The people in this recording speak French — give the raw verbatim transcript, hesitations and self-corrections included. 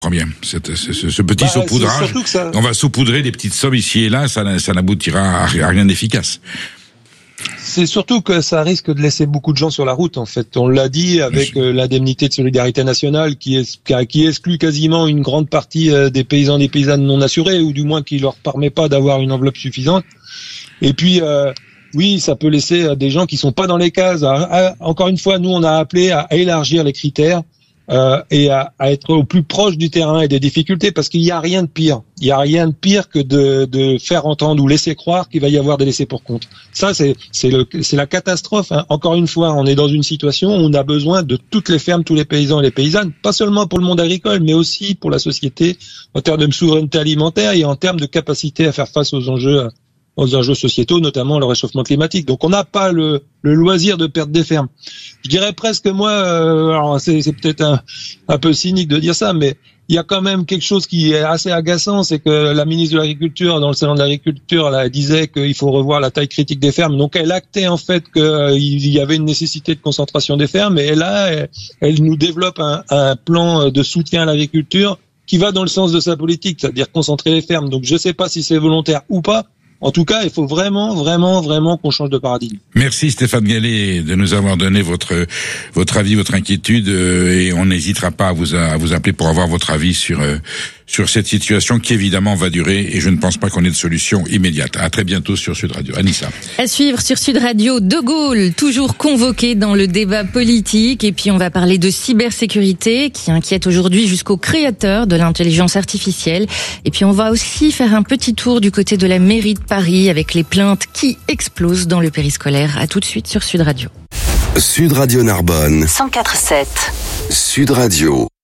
Bien, ce, ce, ce petit bah, saupoudrage, ça... on va saupoudrer des petites sommes ici et là, ça, ça n'aboutira à rien d'efficace. C'est surtout que ça risque de laisser beaucoup de gens sur la route, en fait. On l'a dit avec euh, l'indemnité de solidarité nationale qui, est, qui exclut quasiment une grande partie euh, des paysans et des paysannes non assurés, ou du moins qui leur permet pas d'avoir une enveloppe suffisante. Et puis, euh, oui, ça peut laisser euh, des gens qui sont pas dans les cases. À, à, encore une fois, nous, on a appelé à élargir les critères. Euh, et à, à être au plus proche du terrain et des difficultés, parce qu'il n'y a rien de pire. Il n'y a rien de pire que de, de faire entendre ou laisser croire qu'il va y avoir des laissés pour compte. Ça, c'est, c'est, le, c'est la catastrophe. Hein. Encore une fois, on est dans une situation où on a besoin de toutes les fermes, tous les paysans et les paysannes, pas seulement pour le monde agricole, mais aussi pour la société en termes de souveraineté alimentaire et en termes de capacité à faire face aux enjeux aux enjeux sociétaux, notamment le réchauffement climatique. Donc on n'a pas le, le loisir de perdre des fermes. Je dirais presque, moi, euh, alors c'est, c'est peut-être un, un peu cynique de dire ça, mais il y a quand même quelque chose qui est assez agaçant, c'est que la ministre de l'Agriculture, dans le salon de l'Agriculture, là, elle disait qu'il faut revoir la taille critique des fermes. Donc elle actait en fait qu'il euh, y avait une nécessité de concentration des fermes, et là, elle, elle nous développe un, un plan de soutien à l'agriculture qui va dans le sens de sa politique, c'est-à-dire concentrer les fermes. Donc je ne sais pas si c'est volontaire ou pas. En tout cas, il faut vraiment, vraiment, vraiment qu'on change de paradigme. Merci Stéphane Gallet de nous avoir donné votre votre avis, votre inquiétude, euh, et on n'hésitera pas à vous à vous appeler pour avoir votre avis sur euh, sur cette situation qui évidemment va durer, et je ne pense pas qu'on ait de solution immédiate. À très bientôt sur Sud Radio. Anissa. À suivre sur Sud Radio, De Gaulle, toujours convoqué dans le débat politique, et puis on va parler de cybersécurité qui inquiète aujourd'hui jusqu'aux créateurs de l'intelligence artificielle, et puis on va aussi faire un petit tour du côté de la mairie de Paris avec les plaintes qui explosent dans le périscolaire. À tout de suite sur Sud Radio. Sud Radio Narbonne. cent quatre virgule sept. Sud Radio.